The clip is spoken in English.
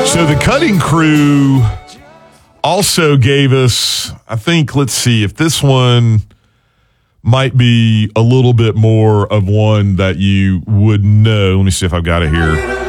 So the cutting crew also gave us, I think, let's see if this one might be a little bit more of one that you would know. Let me see if I've got it here.